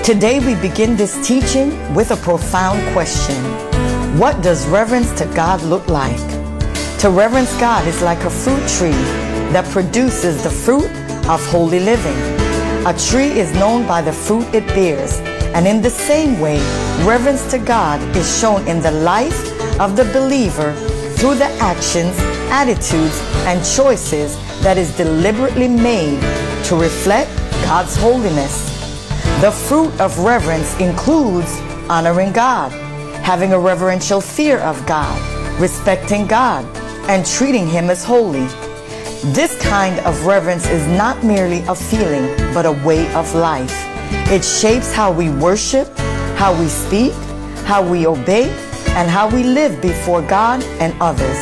Today we begin this teaching with a profound question. What does reverence to God look like? To reverence God is like a fruit tree that produces the fruit of holy living. A tree is known by the fruit it bears, and in the same way, reverence to God is shown in the life of the believer through the actions, attitudes, and choices that is deliberately made to reflect God's holiness. The fruit of reverence includes honoring God, having a reverential fear of God, respecting God, and treating Him as holy. This kind of reverence is not merely a feeling, but a way of life. It shapes how we worship, how we speak, how we obey, and how we live before God and others.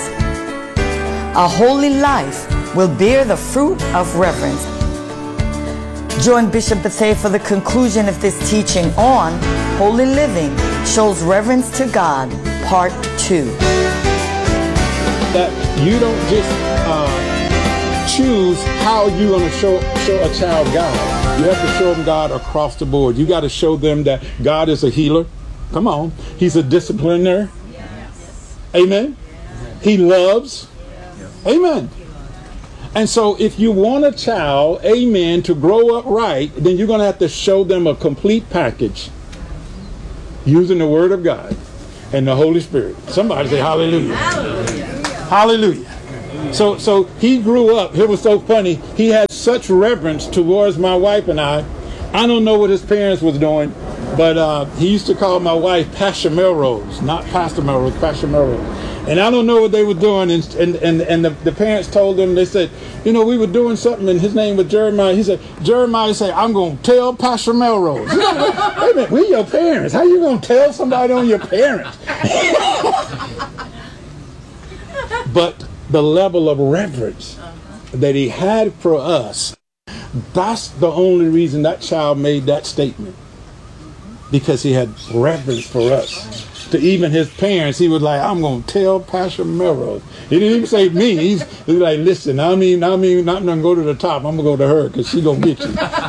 A holy life will bear the fruit of reverence. Join Bishop Bethea for the conclusion of this teaching on Holy Living Shows Reverence to God, Part 2. That you don't just choose how you're going to show a child God. You have to show them God across the board. You got to show them that God is a healer. Come on. He's a discipliner. Yes. Amen. Yes. He loves. Yes. Amen. And so if you want a child, amen, to grow up right, then you're going to have to show them a complete package using the Word of God and the Holy Spirit. Somebody say hallelujah. Hallelujah. Hallelujah. So he grew up. It was so funny. He had such reverence towards my wife and I. I don't know what his parents was doing, but he used to call my wife Pastor Melrose, not Pastor Melrose, Pastor Melrose. And I don't know what they were doing, and the parents told them, they said, you know, we were doing something, and his name was Jeremiah. He said, Jeremiah said, I'm going to tell Pastor Melrose. Wait a minute, we're your parents. How you going to tell somebody on your parents? But the level of reverence that he had for us, that's the only reason that child made that statement. Because he had reverence for us. To even his parents, he was like, I'm going to tell Pastor Melrose. He didn't even say me. He's like, listen, I mean, not going to go to the top. I'm going to go to her because she's going to get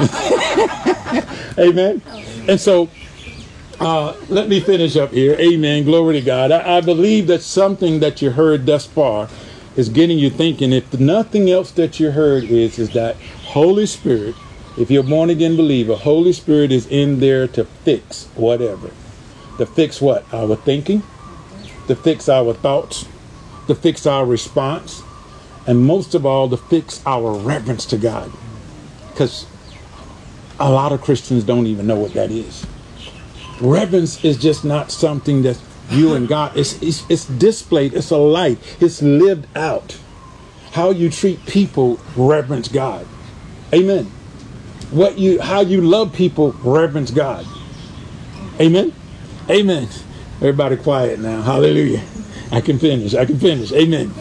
you. Amen. And so let me finish up here. Amen. Glory to God. I believe that something that you heard thus far is getting you thinking. If nothing else that you heard is that Holy Spirit, if you're a born again believer, Holy Spirit is in there to fix whatever. To fix what? Our thinking, to fix our thoughts, to fix our response, and most of all, to fix our reverence to God. Because a lot of Christians don't even know what that is. Reverence is just not something that you and God, it's displayed, it's a light, it's lived out. How you treat people, reverence God. Amen. How you love people, reverence God. Amen. Amen. Everybody quiet now. Hallelujah. I can finish. Amen.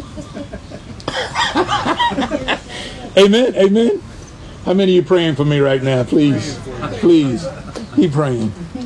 Amen. Amen. How many of you praying for me right now? Please. Please. Keep praying.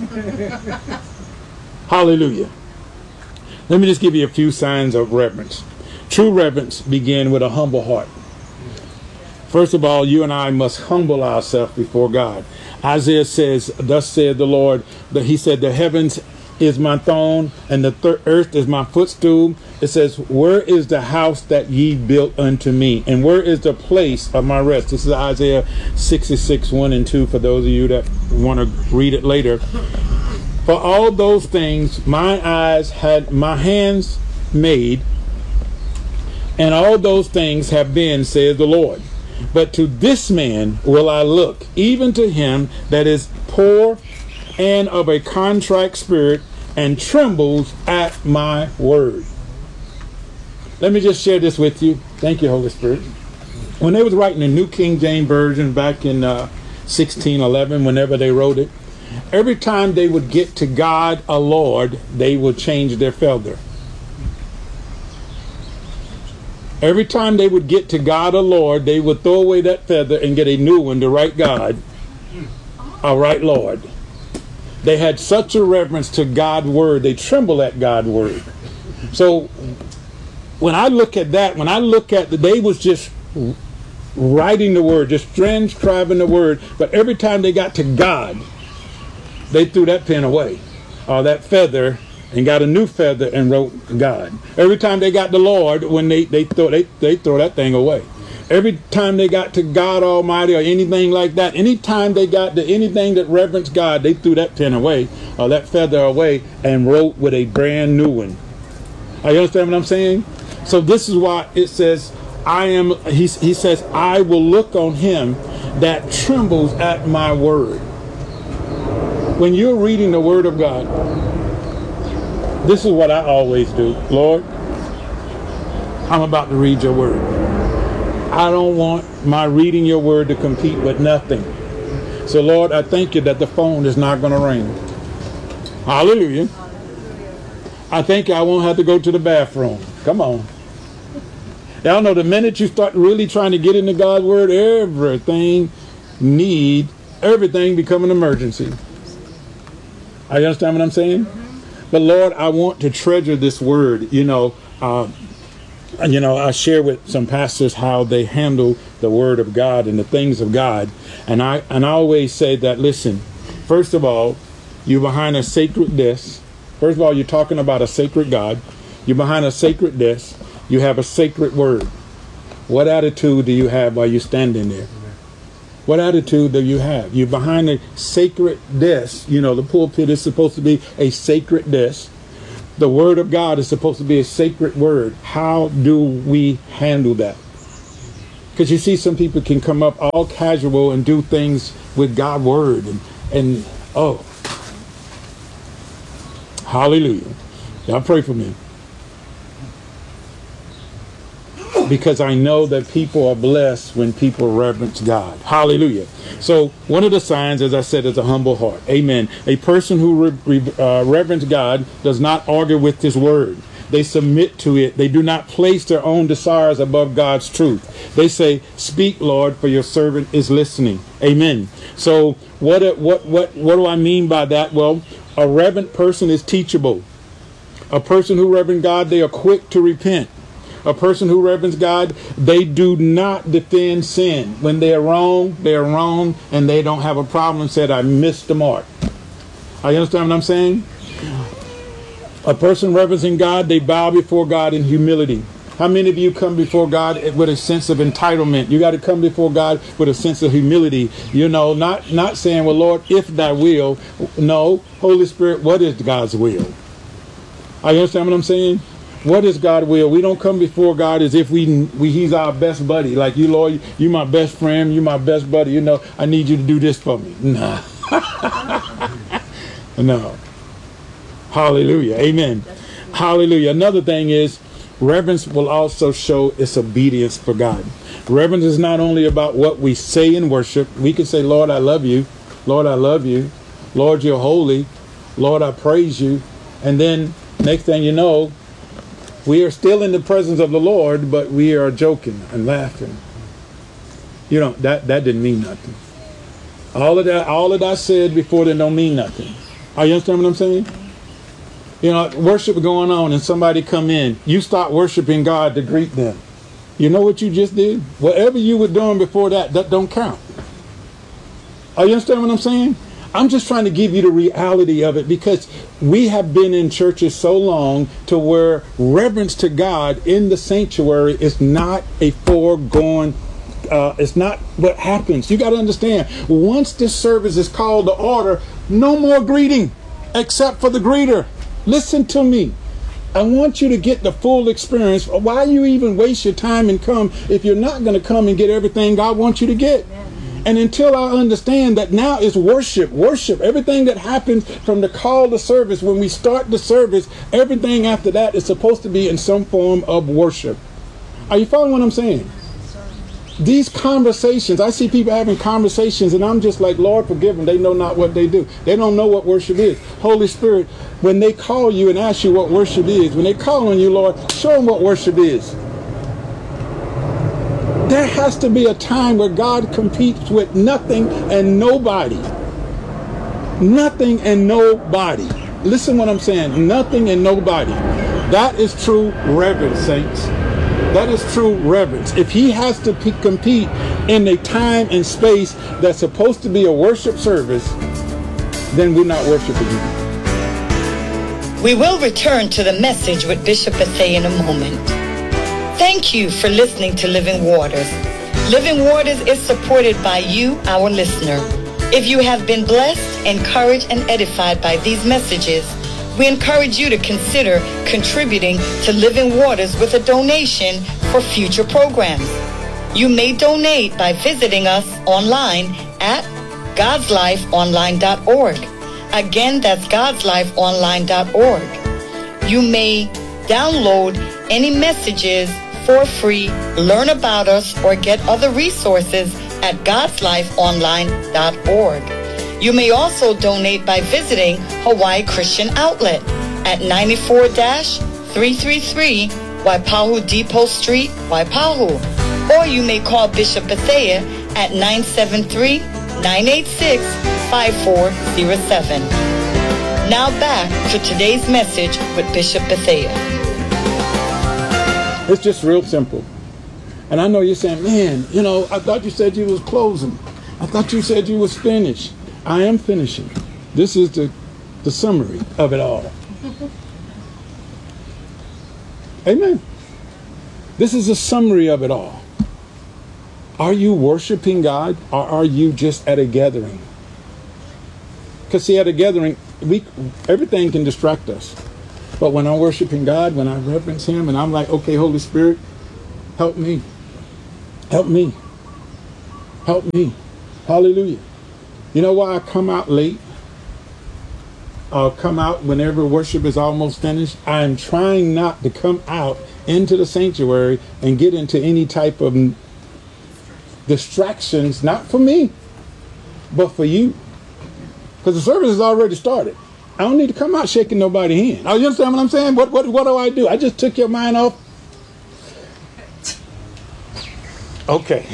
Hallelujah. Let me just give you a few signs of reverence. True reverence begins with a humble heart. First of all, you and I must humble ourselves before God. Isaiah says, thus said the Lord, that he said, the heavens is my throne and the earth is my footstool. It says, where is the house that ye built unto me? And where is the place of my rest? This is Isaiah 66, 1 and 2, for those of you that want to read it later. For all those things my eyes had my hands made, and all those things have been, says the Lord. But to this man will I look, even to him that is poor and of a contrite spirit, and trembles at my word. Let me just share this with you. Thank you, Holy Spirit. When they was writing the New King James Version back in 1611, whenever they wrote it, every time they would get to God, a Lord, they would change their feather. Every time they would get to God, a Lord, they would throw away that feather and get a new one to write God, a right Lord. They had such a reverence to God's word. They tremble at God's word. So when I look at that, they was just writing the word, just transcribing the word. But every time they got to God, they threw that pen away, or that feather, and got a new feather and wrote God. Every time they got the Lord, when they throw that thing away. Every time they got to God Almighty or anything like that, anytime they got to anything that reverenced God, they threw that pen away or that feather away and wrote with a brand new one. Are you understand what I'm saying? So this is why it says, he says, I will look on him that trembles at my word. When you're reading the word of God, this is what I always do. Lord, I'm about to read your word. I don't want my reading your word to compete with nothing. So, Lord, I thank you that the phone is not going to ring. Hallelujah. I thank you I won't have to go to the bathroom. Come on. Y'all know the minute you start really trying to get into God's word, everything become an emergency. Are you understand what I'm saying? But Lord, I want to treasure this word. I share with some pastors how they handle the word of God and the things of God. And I always say that, listen, first of all, you're behind a sacred desk. First of all, you're talking about a sacred God. You're behind a sacred desk. You have a sacred word. What attitude do you have while you're standing there? What attitude do you have? You're behind a sacred desk. The pulpit is supposed to be a sacred desk. The word of God is supposed to be a sacred word. How do we handle that? Because you see, some people can come up all casual and do things with God's word. And hallelujah. Y'all pray for me. Because I know that people are blessed when people reverence God. Hallelujah. So one of the signs, as I said, is a humble heart. Amen. A person who reverences God does not argue with his word. They submit to it. They do not place their own desires above God's truth. They say, "Speak, Lord, for your servant is listening." Amen. So what do I mean by that? Well, a reverent person is teachable. A person who reverences God, they are quick to repent. A person who reverences God, they do not defend sin. When they are wrong, and they don't have a problem said, I missed the mark. Are you understand what I'm saying? A person reverencing God, they bow before God in humility. How many of you come before God with a sense of entitlement? You got to come before God with a sense of humility. Not saying, well, Lord, if thy will. No, Holy Spirit, what is God's will? Are you understand what I'm saying? What is God's will? We don't come before God as if he's our best buddy. Like, you, Lord, you my best friend, you my best buddy. I need you to do this for me. Nah. No. Hallelujah. Amen. Hallelujah. Another thing is, reverence will also show its obedience for God. Reverence is not only about what we say in worship. We can say, Lord, I love you. Lord, I love you. Lord, you're holy. Lord, I praise you. And then next thing you know, we are still in the presence of the Lord, but we are joking and laughing. That didn't mean nothing. All of that I said before then don't mean nothing. Are you understand what I'm saying? Worship going on and somebody come in. You start worshiping God to greet them. You know what you just did? Whatever you were doing before that don't count. Are you understand what I'm saying? I'm just trying to give you the reality of it, because we have been in churches so long to where reverence to God in the sanctuary is not a foregone. It's not what happens. You got to understand, once this service is called to order, no more greeting except for the greeter. Listen to me. I want you to get the full experience. Why you even waste your time and come if you're not going to come and get everything God wants you to get? And until I understand that now is worship, everything that happens from the call to service, when we start the service, everything after that is supposed to be in some form of worship. Are you following what I'm saying? These conversations, I see people having conversations and I'm just like, Lord, forgive them. They know not what they do. They don't know what worship is. Holy Spirit, when they call you and ask you what worship is, when they call on you, Lord, show them what worship is. There has to be a time where God competes with nothing and nobody. Nothing and nobody. Listen what I'm saying. Nothing and nobody. That is true reverence, saints. That is true reverence. If he has to compete in a time and space that's supposed to be a worship service, then we're not worshiping him. We will return to the message with Bishop Bethea in a moment. Thank you for listening to Living Waters. Living Waters is supported by you, our listener. If you have been blessed, encouraged, and edified by these messages, we encourage you to consider contributing to Living Waters with a donation for future programs. You may donate by visiting us online at godslifeonline.org. Again, that's godslifeonline.org. You may download any messages for free, learn about us, or get other resources at godslifeonline.org. You may also donate by visiting Hawaii Christian Outlet at 94-333 Waipahu Depot Street, Waipahu. Or you may call Bishop Bethea at 973-986-5407. Now back to today's message with Bishop Bethea. It's just real simple. And I know you're saying, man, I thought you said you was closing. I thought you said you was finished. I am finishing. This is the summary of it all. Amen. This is a summary of it all. Are you worshiping God, or are you just at a gathering? Because see, at a gathering, everything can distract us. But when I'm worshiping God, when I reverence him, and I'm like, okay, Holy Spirit, help me. Help me. Help me. Hallelujah. You know why I come out late? I'll come out whenever worship is almost finished. I'm trying not to come out into the sanctuary and get into any type of distractions, not for me, but for you. Because the service has already started. I don't need to come out shaking nobody's hand. Oh, you understand what I'm saying? What do I do? I just took your mind off. Okay.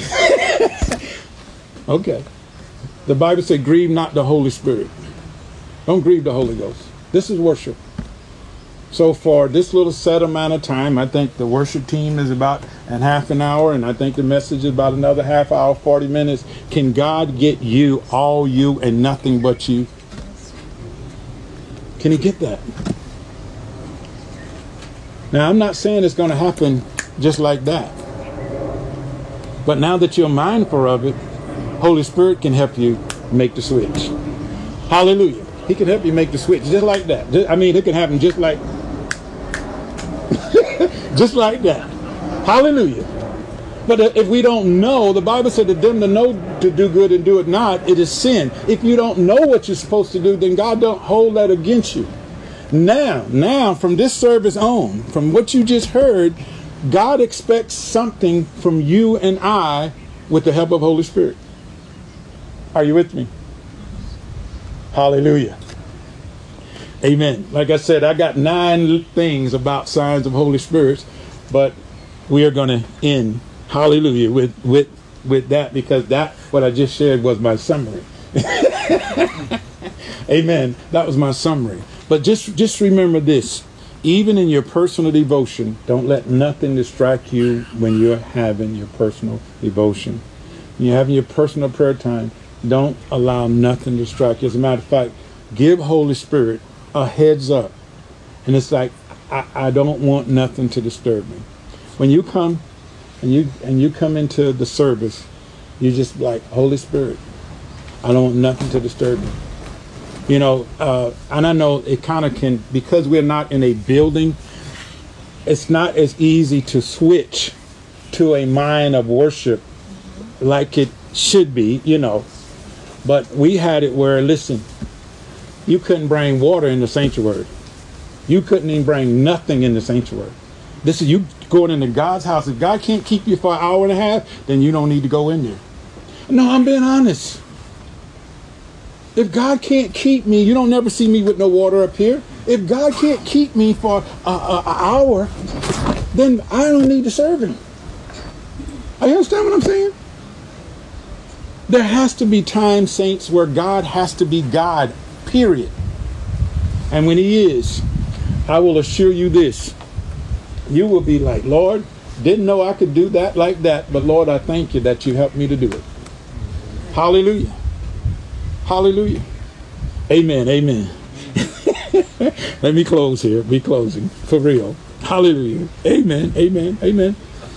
Okay. The Bible said, grieve not the Holy Spirit. Don't grieve the Holy Ghost. This is worship. So for this little set amount of time, I think the worship team is about half an hour, and I think the message is about another half hour, 40 minutes. Can God get you, all you, and nothing but you? Can he get that? Now, I'm not saying it's going to happen just like that. But now that you're mindful of it, Holy Spirit can help you make the switch. Hallelujah. He can help you make the switch just like that. It can happen just like just like that. Hallelujah. But if we don't know, the Bible said that them to know to do good and do it not, it is sin. If you don't know what you're supposed to do, then God don't hold that against you. Now, from this service on, from what you just heard, God expects something from you and I with the help of Holy Spirit. Are you with me? Hallelujah. Amen. Like I said, I got 9 things about signs of Holy Spirits, but we are going to end, hallelujah, with that, because that, what I just shared, was my summary. Amen. That was my summary. But just remember this. Even in your personal devotion, don't let nothing distract you when you're having your personal devotion. When you're having your personal prayer time, don't allow nothing to distract you. As a matter of fact, give Holy Spirit a heads up. And it's like, I don't want nothing to disturb me. When you come and you come into the service, you just like, Holy Spirit, I don't want nothing to disturb me. And I know it kind of can, because we're not in a building, it's not as easy to switch to a mind of worship like it should be, But we had it where, listen, you couldn't bring water in the sanctuary. You couldn't even bring nothing in the sanctuary. This is you going into God's house. If God can't keep you for an hour and a half, then you don't need to go in there. No, I'm being honest. If God can't keep me, you don't never see me with no water up here. If God can't keep me for an hour, then I don't need to serve him. You understand what I'm saying? There has to be time, saints, where God has to be God, period. And when he is, I will assure you this. You will be like, Lord, didn't know I could do that like that, but Lord, I thank you that you helped me to do it. Hallelujah. Hallelujah. Amen. Amen. Let me close here. Be closing for real. Hallelujah. Amen. Amen. Amen.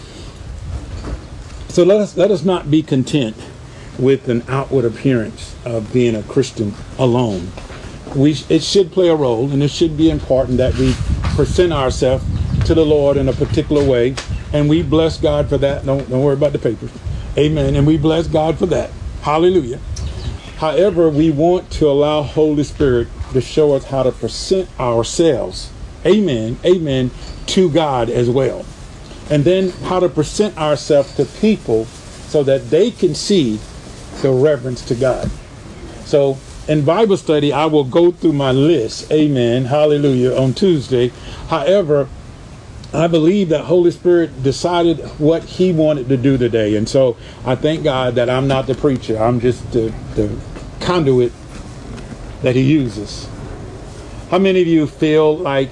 So let us not be content with an outward appearance of being a Christian alone. It should play a role, and it should be important that we present ourselves to the Lord in a particular way, and we bless God for that. Don't worry about the papers. Amen. And we bless God for that. Hallelujah. However, we want to allow Holy Spirit to show us how to present ourselves, amen, amen, to God as well. And then how to present ourselves to people so that they can see the reverence to God. So in Bible study, I will go through my list, amen, hallelujah, on Tuesday. However, I believe that Holy Spirit decided what he wanted to do today. And so I thank God that I'm not the preacher. I'm just the conduit that he uses. How many of you feel like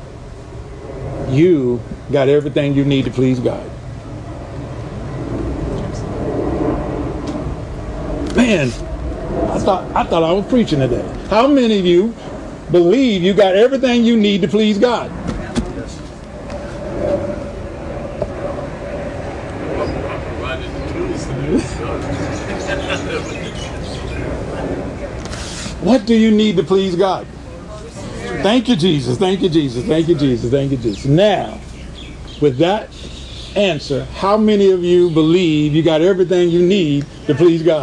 you got everything you need to please God? Man, I thought I was preaching today. How many of you believe you got everything you need to please God? What do you need to please God? Thank you, Jesus. Thank you, Jesus. Thank you, Jesus. Thank you, Jesus. Now, with that answer, how many of you believe you got everything you need to please God?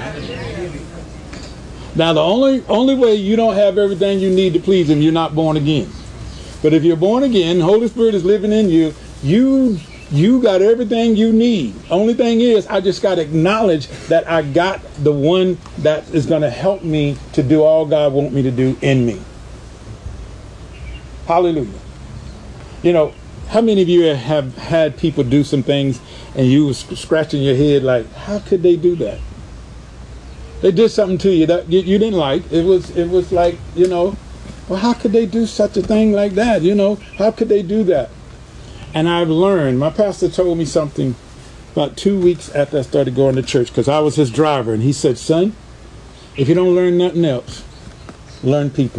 Now, the only way you don't have everything you need to please him, you're not born again. But if you're born again, the Holy Spirit is living in you, you got everything you need. Only thing is, I just got to acknowledge that I got the one that is going to help me to do all God wants me to do in me. Hallelujah. You know, how many of you have had people do some things and you was scratching your head like, how could they do that? They did something to you that you didn't like. It was like, you know, well, how could they do such a thing like that? You know, how could they do that? And I've learned, my pastor told me something about 2 weeks after I started going to church, because I was his driver, and he said, son, if you don't learn nothing else, learn people.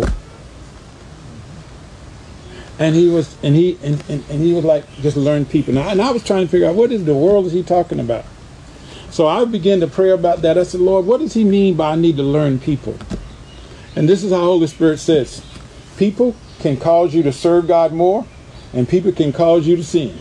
And he was like, just learn people. And I was trying to figure out, what in the world is he talking about? So I began to pray about that. I said, Lord, what does he mean by I need to learn people? And this is how Holy Spirit says, people can cause you to serve God more, and people can cause you to sin.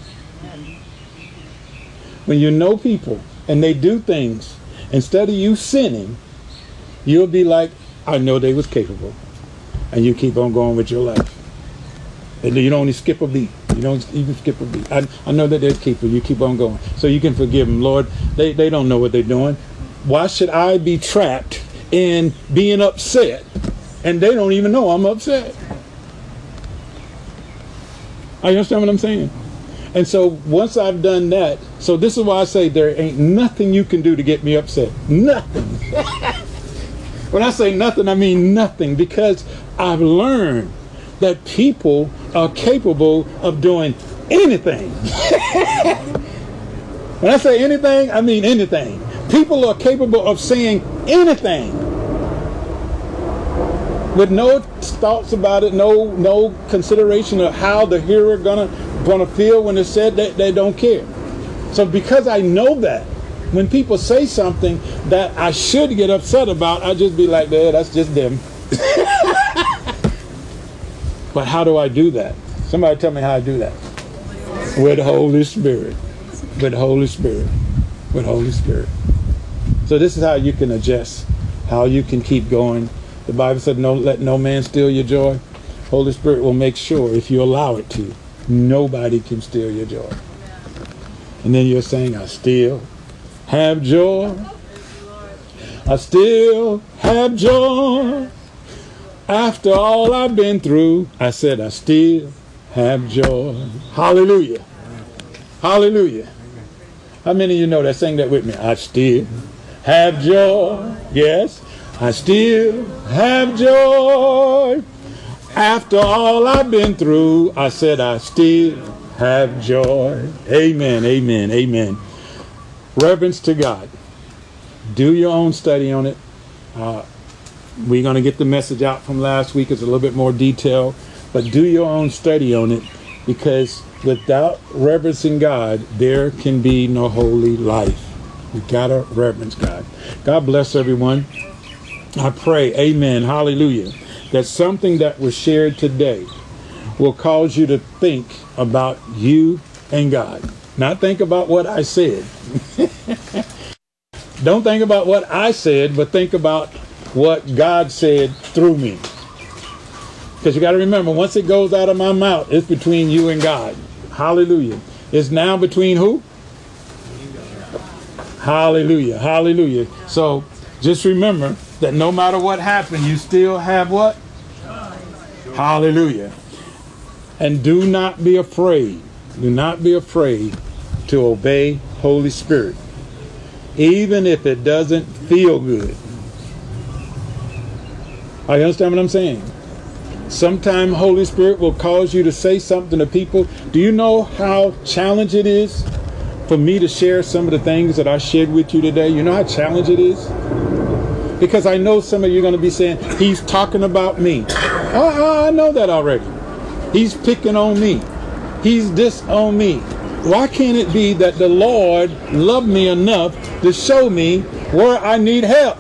When you know people and they do things, instead of you sinning, you'll be like, I know they was capable. And you keep on going with your life. And you don't only skip a beat. You don't even skip a beat. I know that they're capable. You keep on going. So you can forgive them. Lord, they don't know what they're doing. Why should I be trapped in being upset and they don't even know I'm upset? I understand what I'm saying? And so once I've done that, so this is why I say there ain't nothing you can do to get me upset. Nothing. When I say nothing, I mean nothing, because I've learned that people are capable of doing anything. When I say anything, I mean anything. People are capable of saying anything with no thoughts about it, no consideration of how the hearer gonna feel when it's said. They don't care. So because I know that, when people say something that I should get upset about, I just be like, that's just them. But how do I do that? Somebody tell me how I do that. With Holy Spirit. With Holy Spirit. With Holy Spirit. So this is how you can adjust, how you can keep going. The Bible said, let no man steal your joy. Holy Spirit will make sure, if you allow it to, nobody can steal your joy. And then you're saying, I still have joy. I still have joy. After all I've been through, I said, I still have joy. Hallelujah. Hallelujah. How many of you know that? Sing that with me. I still have joy. Yes. I still have joy. After all I've been through, I said, I still have joy. Amen. Amen. Amen. Reverence to God. Do your own study on it. We're going to get the message out from last week. It's a little bit more detailed, but do your own study on it, because without reverencing God, there can be no holy life. We got to reverence God. God bless everyone. I pray, amen, hallelujah, that something that was shared today will cause you to think about you and God. Not think about what I said. Don't think about what I said, but think about what God said through me. Because you got to remember, once it goes out of my mouth, it's between you and God. Hallelujah. It's now between who? Hallelujah. Hallelujah. So just remember that no matter what happened, you still have what? Hallelujah. And do not be afraid. Do not be afraid to obey Holy Spirit, even if it doesn't feel good. Are you understand what I'm saying? Sometimes Holy Spirit will cause you to say something to people. Do you know how challenging it is for me to share some of the things that I shared with you today? You know how challenging it is? Because I know some of you are going to be saying, he's talking about me. I know that already. He's picking on me. He's this on me. Why can't it be that the Lord loved me enough to show me where I need help?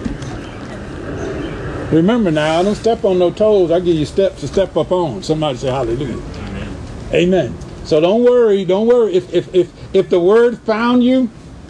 Remember now, I don't step on no toes. I give you steps to step up on. Somebody say hallelujah. Amen. Amen. So don't worry. Don't worry. If the word found you,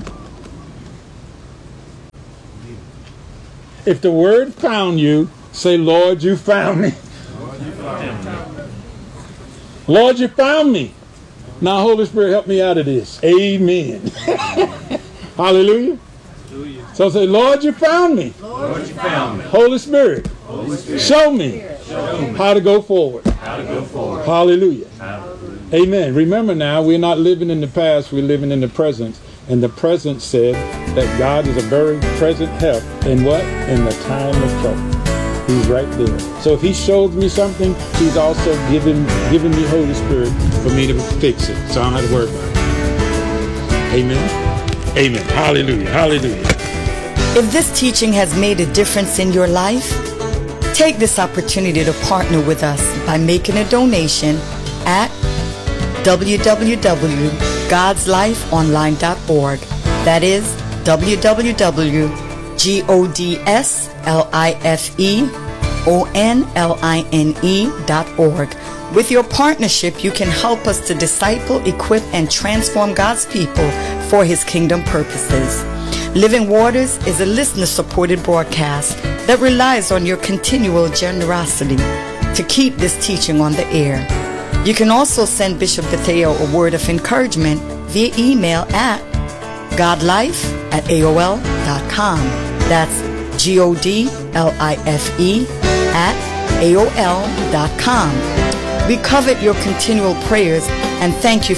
if the word found you, say, Lord, you found me. Lord, you found me. Lord, you found me. Now, Holy Spirit, help me out of this. Amen. Hallelujah. So say, Lord, you found me. Lord, you found me. Holy Spirit, show me how to go forward. Hallelujah. Amen. Remember now, we're not living in the past, we're living in the present. And the present said that God is a very present help in what? In the time of trouble. He's right there. So if he shows me something, he's also giving me Holy Spirit for me to fix it. So I don't have to worry about it. Amen. Amen. Hallelujah. Hallelujah. If this teaching has made a difference in your life, take this opportunity to partner with us by making a donation at www.godslifeonline.org. That is www.godslifeonline.org. With your partnership, you can help us to disciple, equip, and transform God's people for his kingdom purposes. Living Waters is a listener-supported broadcast that relies on your continual generosity to keep this teaching on the air. You can also send Bishop Bethea a word of encouragement via email at godlife@aol.com. That's GODLIFE@AOL.com. We covet your continual prayers and thank you